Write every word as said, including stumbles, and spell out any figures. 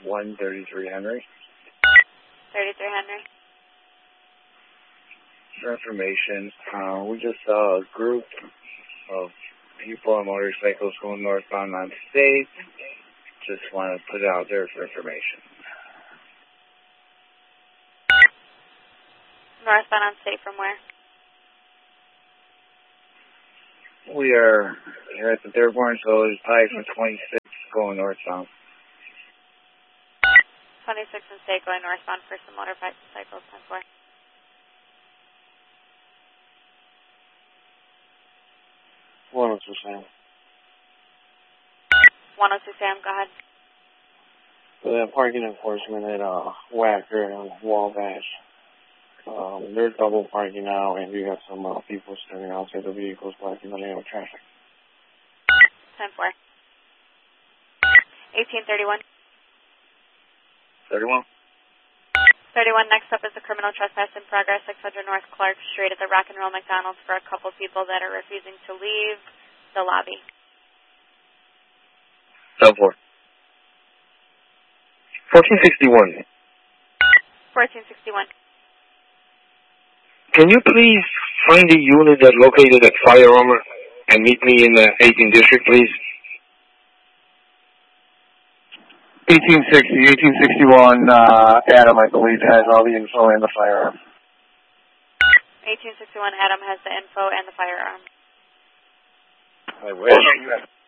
one thirty-three Henry. thirty-three Henry. For information, uh, we just saw a group of people on motorcycles going northbound on State. Just want to put it out there for information. Northbound on State from where? We are here at the Dearborn, so it's probably from twenty-six going northbound. twenty-six and State going northbound for some motorcycles. ten four. one oh two Sam. one oh two Sam, go ahead. So that parking enforcement at uh, Wacker and Wabash, um, they're double parking now, and you got some uh, people standing outside the vehicles blocking the lane of traffic. ten four. eighteen thirty-one. thirty-one. thirty-one, next up is a criminal trespass in progress, six hundred North Clark Street at the Rock and Roll McDonald's for a couple people that are refusing to leave the lobby. ten four. fourteen sixty-one. fourteen sixty-one. Can you please find a unit that's located at Fire Armor and meet me in the eighteenth District, please? eighteen sixty, eighteen sixty-one, uh, Adam, I believe, has all the info and the firearm. eighteen sixty-one, Adam has the info and the firearm. I wish.